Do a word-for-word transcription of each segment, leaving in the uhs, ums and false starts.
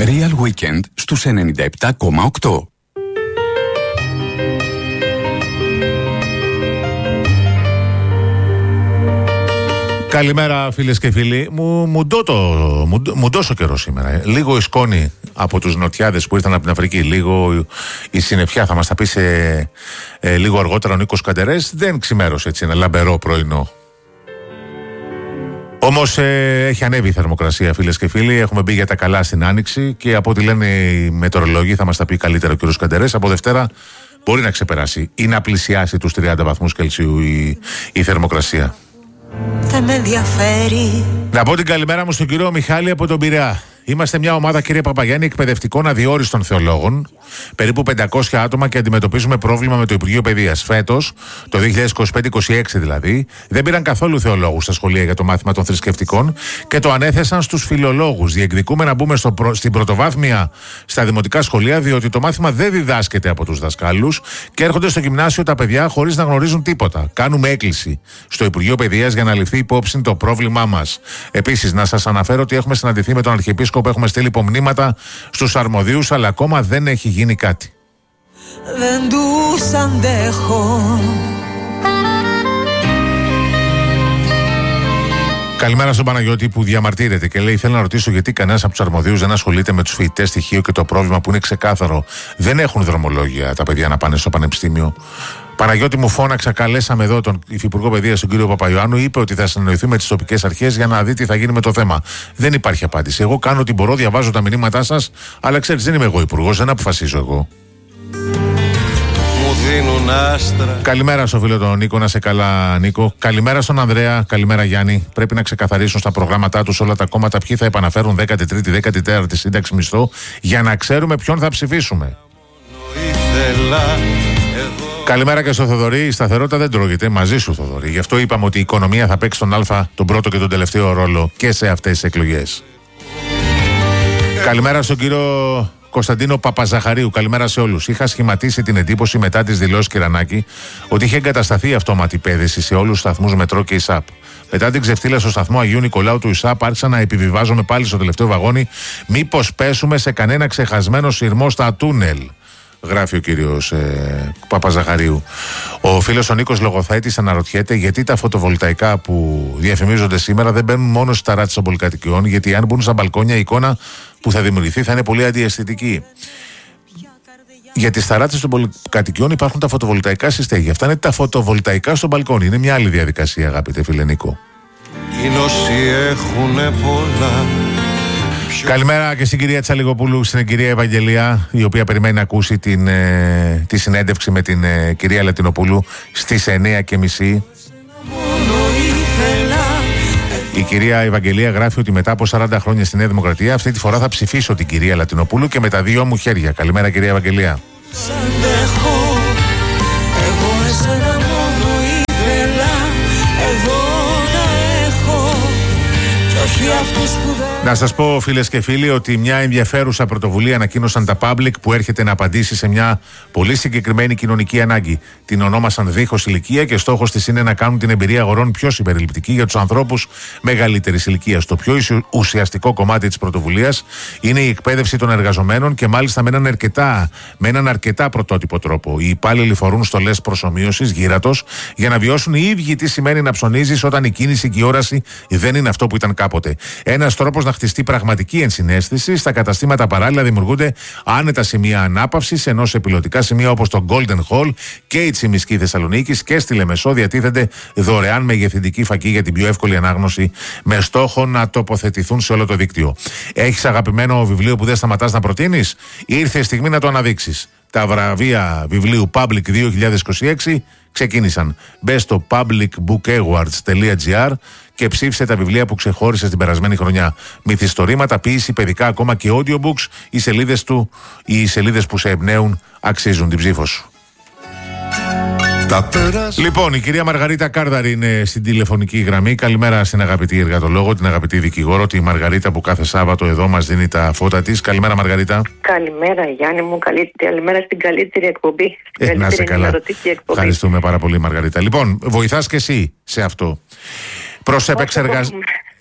Real Weekend στους ενενήντα επτά κόμμα οκτώ. Καλημέρα φίλες και φίλοι. Μου, μουντώ το, μουντός ο καιρός σήμερα. Λίγο η σκόνη από τους νοτιάδες που ήρθαν από την Αφρική. Λίγο η συννεφιά, θα μας τα πει σε, ε, λίγο αργότερα ο Νίκος Καντερές. Δεν ξημέρωσε έτσι ένα λαμπερό πρωινό. Όμως ε, έχει ανέβει η θερμοκρασία φίλες και φίλοι. Έχουμε μπει για τα καλά στην Άνοιξη και από ό,τι λένε οι μετεωρολόγοι, θα μας τα πει καλύτερα ο κ. Καντερές, από Δευτέρα μπορεί να ξεπεράσει ή να πλησιάσει τους τριάντα βαθμούς Κελσίου η, η θερμοκρασία. Δεν με ενδιαφέρει. Να πω την καλημέρα μου στον κύριο Μιχάλη από τον Πειραιά. Είμαστε μια ομάδα, κύριε Παπαγιάννη, εκπαιδευτικών αδιόριστων θεολόγων, περίπου πεντακόσια άτομα, και αντιμετωπίζουμε πρόβλημα με το Υπουργείο Παιδείας. Φέτος, το δύο χιλιάδες είκοσι πέντε είκοσι έξι δηλαδή, δεν πήραν καθόλου θεολόγους στα σχολεία για το μάθημα των θρησκευτικών και το ανέθεσαν στους φιλολόγους. Διεκδικούμε να μπούμε στο προ... στην πρωτοβάθμια στα δημοτικά σχολεία, διότι το μάθημα δεν διδάσκεται από τους δασκάλους και έρχονται στο γυμνάσιο τα παιδιά χωρίς να γνωρίζουν τίποτα. Κάνουμε έκκληση στο Υπουργείο Παιδείας για να ληφθεί υπόψη το πρόβλημά μας. Επίσης, να σας αναφέρω ότι έχουμε συναντηθεί με τον Αρχιεπίσκοπο. Έχουμε στείλει υπομνήματα στους αρμοδίους, αλλά ακόμα δεν έχει γίνει κάτι. Δεν τους αντέχω. Καλημέρα στον Παναγιώτη που διαμαρτύρεται και λέει: θέλω να ρωτήσω γιατί κανένας από τους αρμοδίους δεν ασχολείται με τους φοιτητές στοιχείο και το πρόβλημα που είναι ξεκάθαρο. Δεν έχουν δρομολόγια τα παιδιά να πάνε στο πανεπιστήμιο. Παναγιώτη, μου φώναξα, καλέσαμε εδώ τον Υφυπουργό Παιδείας, τον κύριο Παπαϊωάννου, είπε ότι θα συνεννοηθεί με τις τοπικές αρχές για να δει τι θα γίνει με το θέμα. Δεν υπάρχει απάντηση. Εγώ κάνω ό,τι μπορώ, διαβάζω τα μηνύματά σας, αλλά ξέρεις, δεν είμαι εγώ υπουργός, δεν αποφασίζω εγώ. Μου δίνουν άστρα. Καλημέρα στον φίλο τον Νίκο, να σε καλά, Νίκο. Καλημέρα στον Ανδρέα, καλημέρα Γιάννη. Πρέπει να ξεκαθαρίσουν στα προγράμματά τους όλα τα κόμματα ποιοι θα επαναφέρουν δέκατη τρίτη δέκατη τέταρτη σύνταξη μισθό, για να ξέρουμε ποιον θα ψηφίσουμε. Καλημέρα και στο Θοδωρή. Η σταθερότητα δεν τρώγεται. Μαζί σου, Θοδωρή. Γι' αυτό είπαμε ότι η οικονομία θα παίξει τον Α, τον πρώτο και τον τελευταίο ρόλο και σε αυτές τις εκλογές. Καλημέρα στον κύριο Κωνσταντίνο Παπαζαχαρίου. Καλημέρα σε όλους. Είχα σχηματίσει την εντύπωση μετά τις δηλώσεις Κυρανάκη ότι είχε εγκατασταθεί αυτόματη πέδηση σε όλους τους σταθμούς μετρό και ΙΣΑΠ. Μετά την ξεφτύλα στο σταθμό Αγίου Νικολάου του ΙΣΑΠ, άρχισα να επιβιβάζομαι πάλι στο τελευταίο βαγόνι, μήπως πέσουμε σε κανένα ξεχασμένο σειρμό στα τούνελ. Γράφει ο κύριος ε, Παπαζαχαρίου. Ο φίλος ο Νίκος Λογοθέτης αναρωτιέται γιατί τα φωτοβολταϊκά που διαφημίζονται σήμερα δεν μπαίνουν μόνο στις ταράτσες των πολυκατοικιών, γιατί αν μπουν στα μπαλκόνια η εικόνα που θα δημιουργηθεί θα είναι πολύ αντιαισθητική. Για τις ταράτσες των πολυκατοικιών υπάρχουν τα φωτοβολταϊκά συστέγια. Αυτά είναι τα φωτοβολταϊκά στο μπαλκόνι. Είναι μια άλλη διαδικασία, αγαπητέ φίλε Νίκο. Είναι όσοι έχουνε πολλά. Καλημέρα και στην κυρία Τσαλιγοπούλου, στην κυρία Ευαγγελία, η οποία περιμένει να ακούσει την, ε, τη συνέντευξη με την ε, κυρία Λατινοπούλου στις εννιά και μισή. Η κυρία Ευαγγελία γράφει ότι μετά από σαράντα χρόνια στη Νέα Δημοκρατία, αυτή τη φορά θα ψηφίσω την κυρία Λατινοπούλου και με τα δύο μου χέρια. Καλημέρα, κυρία Ευαγγελία. Να σας πω, φίλες και φίλοι, ότι μια ενδιαφέρουσα πρωτοβουλία ανακοίνωσαν τα Public που έρχεται να απαντήσει σε μια πολύ συγκεκριμένη κοινωνική ανάγκη. Την ονόμασαν Δίχως Ηλικία και στόχος της είναι να κάνουν την εμπειρία αγορών πιο συμπεριληπτική για τους ανθρώπους μεγαλύτερης ηλικίας. Το πιο ουσιαστικό κομμάτι της πρωτοβουλίας είναι η εκπαίδευση των εργαζομένων και μάλιστα με έναν αρκετά, με έναν αρκετά πρωτότυπο τρόπο. Οι υπάλληλοι φορούν στολές προσομοίωσης, γύρατος, για να βιώσουν οι ίδιοι τι σημαίνει να ψωνίζεις όταν η κίνηση και η όραση δεν είναι αυτό που ήταν κάποτε. Ένας τρόπος να χτιστεί πραγματική ενσυναίσθηση. Στα καταστήματα παράλληλα δημιουργούνται άνετα σημεία ανάπαυσης, ενώ σε πιλωτικά σημεία όπως το Golden Hall και η Τσιμισκή Θεσσαλονίκης και στη Λεμεσό διατίθενται δωρεάν μεγεθυντική φακή για την πιο εύκολη ανάγνωση, με στόχο να τοποθετηθούν σε όλο το δίκτυο. Έχεις αγαπημένο βιβλίο που δεν σταματάς να προτείνεις? Ήρθε η στιγμή να το αναδείξεις. Τα βραβεία βιβλίου Public δύο χιλιάδες είκοσι έξι ξεκίνησαν. Μπες στο public book awards τελεία gr και ψήφισε τα βιβλία που ξεχώρισε την περασμένη χρονιά. Μυθιστορήματα, ποίηση, παιδικά, ακόμα και audiobooks. Οι σελίδες του, οι σελίδες που σε εμπνέουν αξίζουν την ψήφο σου. Λοιπόν, η κυρία Μαργαρίτα Κάρδαρη είναι στην τηλεφωνική γραμμή. Καλημέρα στην αγαπητή εργατολόγο, την αγαπητή δικηγόρο, τη Μαργαρίτα που κάθε Σάββατο εδώ μας δίνει τα φώτα της. Καλημέρα, Μαργαρίτα. Καλημέρα, Γιάννη μου. Καλημέρα στην καλύτερη εκπομπή. Ε, να είσαι καλά. Εκπομπή. Ευχαριστούμε πάρα πολύ, Μαργαρίτα. Λοιπόν, βοηθάς και εσύ σε αυτό. Προς επεξεργασία.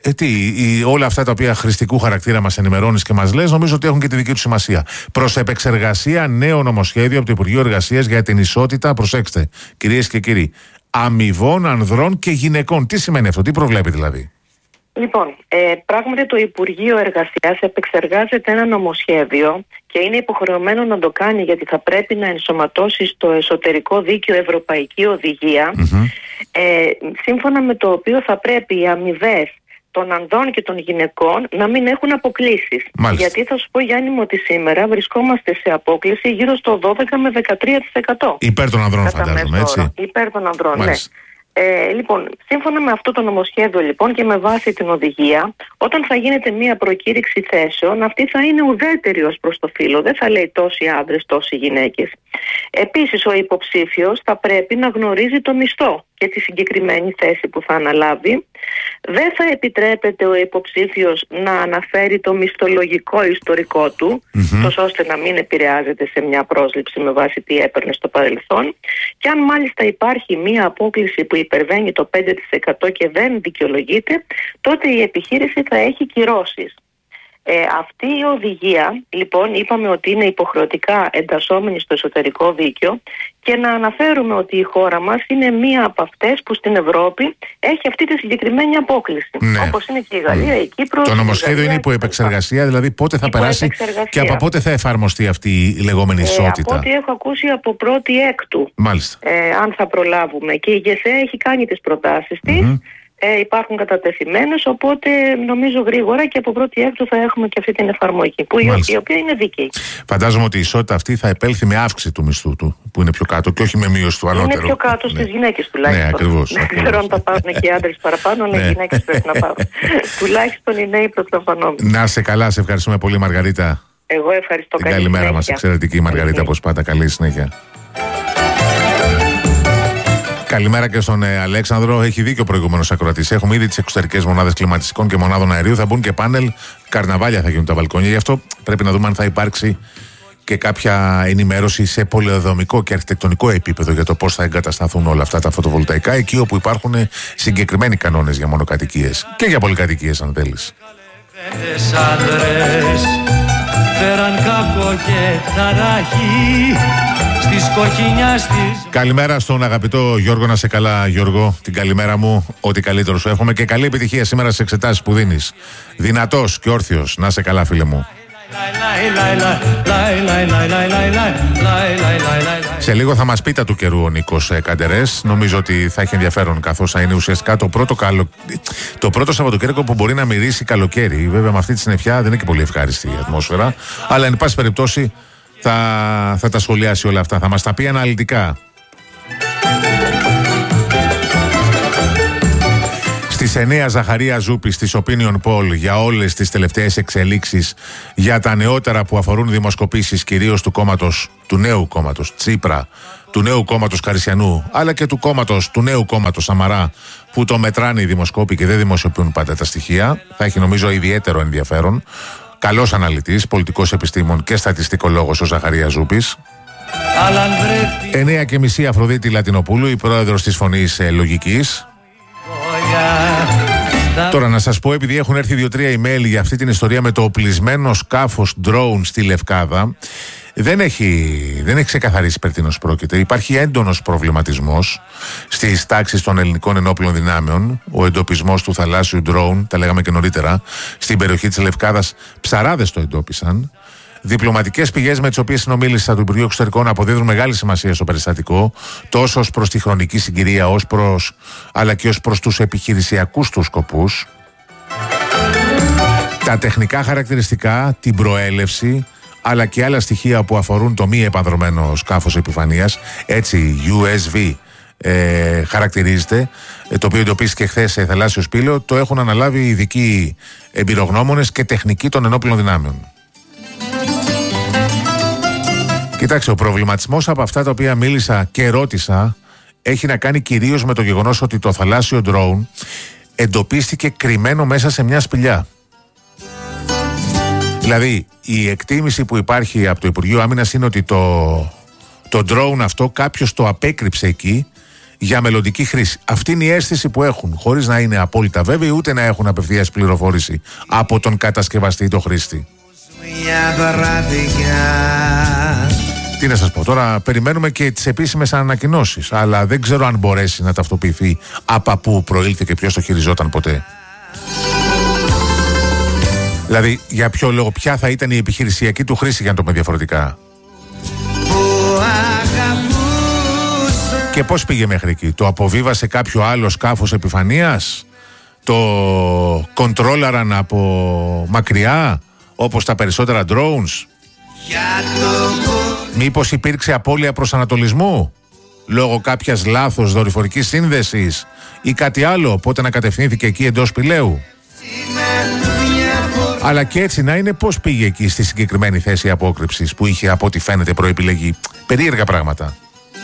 Ε, τι, η, όλα αυτά τα οποία χρηστικού χαρακτήρα μας ενημερώνεις και μας λες, νομίζω ότι έχουν και τη δική του σημασία. Προς επεξεργασία νέο νομοσχέδιο από το Υπουργείο Εργασίας για την ισότητα, προσέξτε, κυρίες και κύριοι, αμοιβών ανδρών και γυναικών. Τι σημαίνει αυτό, τι προβλέπει δηλαδή? Λοιπόν, ε, πράγματι το Υπουργείο Εργασίας επεξεργάζεται ένα νομοσχέδιο και είναι υποχρεωμένο να το κάνει, γιατί θα πρέπει να ενσωματώσει στο εσωτερικό δίκαιο ευρωπαϊκή οδηγία, mm-hmm. ε, σύμφωνα με το οποίο θα πρέπει οι αμοιβές των ανδρών και των γυναικών να μην έχουν αποκλίσεις. Γιατί θα σου πω, Γιάννη μου, ότι σήμερα βρισκόμαστε σε απόκλιση γύρω στο δώδεκα με δεκατρία τοις εκατό. Υπέρ των ανδρών, φαντάζομαι, έτσι. Υπέρ των ανδρών, ναι. Ε, λοιπόν, σύμφωνα με αυτό το νομοσχέδιο λοιπόν και με βάση την οδηγία, όταν θα γίνεται μια προκήρυξη θέσεων, αυτή θα είναι ουδέτερη ως προς το φύλο. Δεν θα λέει τόσοι άντρες, τόσοι γυναίκες. Επίσης, ο υποψήφιος θα πρέπει να γνωρίζει το μισθό και τη συγκεκριμένη θέση που θα αναλάβει. Δεν θα επιτρέπεται ο υποψήφιος να αναφέρει το μισθολογικό ιστορικό του, mm-hmm. τόσο ώστε να μην επηρεάζεται σε μια πρόσληψη με βάση τι έπαιρνε στο παρελθόν. Και αν μάλιστα υπάρχει μια απόκλιση που υπερβαίνει το πέντε τοις εκατό και δεν δικαιολογείται, τότε η επιχείρηση θα έχει κυρώσεις. Ε, αυτή η οδηγία, λοιπόν, είπαμε ότι είναι υποχρεωτικά εντασσόμενη στο εσωτερικό δίκαιο, και να αναφέρουμε ότι η χώρα μας είναι μία από αυτές που στην Ευρώπη έχει αυτή τη συγκεκριμένη απόκλιση. Ναι. Όπως είναι και η Γαλλία, mm. η Κύπρος. Το νομοσχέδιο είναι υπό επεξεργασία, δηλαδή πότε θα περάσει και από πότε θα εφαρμοστεί αυτή η λεγόμενη ισότητα? Ε, από ό,τι έχω ακούσει, από πρώτη έκτου. Μάλιστα. Ε, αν θα προλάβουμε. Και η ΓΕΣΕ έχει κάνει τις προτάσεις της. Mm-hmm. Ε, υπάρχουν κατατεθειμένες, οπότε νομίζω γρήγορα και από πρώτη έκτου θα έχουμε και αυτή την εφαρμογή, που η, η οποία είναι δίκαιη. Φαντάζομαι ότι η ισότητα αυτή θα επέλθει με αύξηση του μισθού του, που είναι πιο κάτω, και όχι με μείωση του ανώτερου. Είναι πιο κάτω στις ναι. γυναίκες τουλάχιστον. Ναι, ακριβώς. Δεν ξέρω αν θα πάρουν και οι άντρες παραπάνω, αλλά ναι. οι γυναίκες πρέπει να πάρουν. Τουλάχιστον οι νέοι προσλαμβανόμενοι. Να σε καλά, σε ευχαριστούμε πολύ, Μαργαρίτα. Εγώ ευχαριστώ. Την καλημέρα μας, εξαιρετική Μαργαρίτα, όπως πάντα. Καλή συνέχεια. Καλημέρα και στον ε, Αλέξανδρο. Έχει δίκιο ο προηγούμενος ακροατής. Έχουμε ήδη τις εξωτερικές μονάδες κλιματιστικών και μονάδων αερίου. Θα μπουν και πάνελ. Καρναβάλια θα γίνουν τα μπαλκόνια. Γι' αυτό πρέπει να δούμε αν θα υπάρξει και κάποια ενημέρωση σε πολεοδομικό και αρχιτεκτονικό επίπεδο για το πώς θα εγκατασταθούν όλα αυτά τα φωτοβολταϊκά εκεί όπου υπάρχουν συγκεκριμένοι κανόνες για μονοκατοικίες και για πολυκατοικίες, αν θέλεις. Καλημέρα στον αγαπητό Γιώργο, να σε καλά, Γιώργο. Την καλημέρα μου, ό,τι καλύτερο σου εύχομαι και καλή επιτυχία σήμερα στις εξετάσεις που δίνεις. Δυνατός και όρθιος, να σε καλά, φίλε μου. Σε λίγο θα μας πει τα του καιρού ο Νίκος Καντερές. Νομίζω ότι θα έχει ενδιαφέρον, καθώς θα είναι ουσιαστικά το πρώτο, καλο... το πρώτο Σαββατοκύριακο που μπορεί να μυρίσει καλοκαίρι. Βέβαια με αυτή τη συννεφιά δεν είναι και πολύ ευχάριστη η ατμόσφαιρα, αλλά εν πάση περιπτώσει θα, θα τα σχολιάσει όλα αυτά, θα μας τα πει αναλυτικά. Στις εννέα Ζαχαρία Ζούπης της Opinion Poll για όλες τις τελευταίες εξελίξεις, για τα νεότερα που αφορούν δημοσκοπήσεις κυρίως του κόμματος, του νέου κόμματος Τσίπρα, του νέου κόμματος Καρισιανού, αλλά και του κόμματος, του νέου κόμματος Σαμαρά, που το μετράνε οι δημοσκόποι και δεν δημοσιοποιούν πάντα τα στοιχεία. Θα έχει νομίζω ιδιαίτερο ενδιαφέρον. Καλός αναλυτής, πολιτικός επιστήμων και στατιστικολόγος ο Ζαχαρία Ζούπης. εννέα και μισή Αφροδίτη Λατινοπούλου, η πρόεδρος της Φωνής ε, Λογικής. Τώρα να σας πω, επειδή έχουν έρθει δύο-τρία email για αυτή την ιστορία με το οπλισμένο σκάφος drone στη Λευκάδα, δεν έχει, δεν έχει ξεκαθαρίσει περί τίνος πρόκειται. Υπάρχει έντονος προβληματισμός στις τάξεις των ελληνικών ενόπλων δυνάμεων. Ο εντοπισμός του θαλάσσιου drone, τα λέγαμε και νωρίτερα, στην περιοχή της Λευκάδας, ψαράδες το εντόπισαν. Διπλωματικές πηγές με τις οποίες συνομίλησα του Υπουργείου Εξωτερικών αποδίδουν μεγάλη σημασία στο περιστατικό, τόσο ως προς τη χρονική συγκυρία, ως προς, αλλά και ως προς τους επιχειρησιακούς τους σκοπούς. Τα τεχνικά χαρακτηριστικά, την προέλευση, αλλά και άλλα στοιχεία που αφορούν το μη επανδρωμένο σκάφος επιφανείας, έτσι γιου ες βι ε, χαρακτηρίζεται, το οποίο εντοπίστηκε χθες σε θαλάσσιο σπήλαιο, το έχουν αναλάβει οι ειδικοί εμπειρογνώμονες και τεχνικοί των ενόπλων δυνάμεων. Κοιτάξτε, ο προβληματισμός από αυτά τα οποία μίλησα και ρώτησα έχει να κάνει κυρίως με το γεγονός ότι το θαλάσσιο drone εντοπίστηκε κρυμμένο μέσα σε μια σπηλιά. Δηλαδή, η εκτίμηση που υπάρχει από το Υπουργείο Άμυνας είναι ότι το, το drone αυτό κάποιος το απέκρυψε εκεί για μελλοντική χρήση. Αυτή είναι η αίσθηση που έχουν, χωρίς να είναι απόλυτα βέβαιοι ούτε να έχουν απευθείας πληροφόρηση από τον κατασκευαστή ή τον χρήστη. Τι να σας πω τώρα, περιμένουμε και τις επίσημες ανακοινώσεις, αλλά δεν ξέρω αν μπορέσει να ταυτοποιηθεί από πού προήλθε και ποιος το χειριζόταν ποτέ. Δηλαδή, για ποιο λόγο, ποια θα ήταν η επιχειρησιακή του χρήση, για να το πούμε διαφορετικά. Και πώς πήγε μέχρι εκεί, το αποβίβασε κάποιο άλλο σκάφος επιφανείας, το κοντρόλαραν από μακριά, όπως τα περισσότερα drones. Μήπως υπήρξε απώλεια προσανατολισμού λόγω κάποιας λάθος δορυφορικής σύνδεσης ή κάτι άλλο, οπότε να κατευθύνθηκε εκεί εντός Πηλαίου. Αλλά και έτσι να είναι, πώς πήγε εκεί στη συγκεκριμένη θέση απόκρυψης που είχε από ό,τι φαίνεται προεπιλεγεί. Περίεργα πράγματα.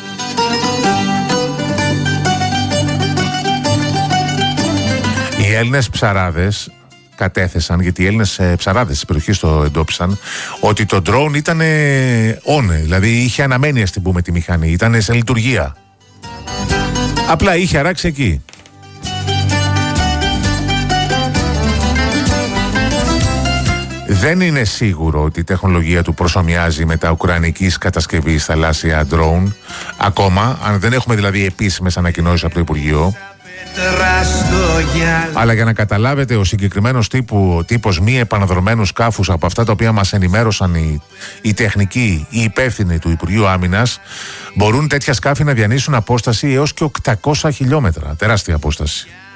Οι Έλληνες ψαράδες κατέθεσαν, γιατί οι Έλληνες ψαράδες της περιοχής το εντόπισαν, ότι το drone ήταν on, δηλαδή είχε αναμένη, ας την πούμε, τη μηχανή, ήταν σε λειτουργία. Απλά είχε αράξει εκεί. Δεν είναι σίγουρο ότι η τεχνολογία του προσομοιάζει με τα ουκρανικής κατασκευής θαλάσσια drone, ακόμα, αν δεν έχουμε δηλαδή επίσημες ανακοινώσεις από το Υπουργείο. Αλλά για να καταλάβετε, ο συγκεκριμένος τύπου, τύπος μη επαναδρομένου σκάφους από αυτά τα οποία μας ενημέρωσαν οι, οι τεχνικοί, οι υπεύθυνοι του Υπουργείου Άμυνας, μπορούν τέτοια σκάφη να διανύσουν απόσταση έως και οκτακόσια χιλιόμετρα. Τεράστια απόσταση.